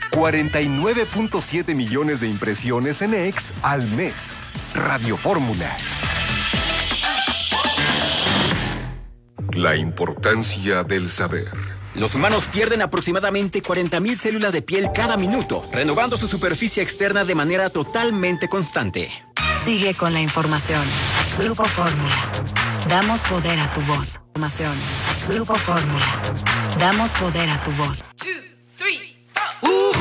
49.7 millones de impresiones en X al mes. Radio Fórmula. La importancia del saber. Los humanos pierden aproximadamente 40.000 células de piel cada minuto, renovando su superficie externa de manera totalmente constante. Sigue con la información. Grupo Fórmula. Damos poder a tu voz. Información. Grupo Fórmula. Damos poder a tu voz.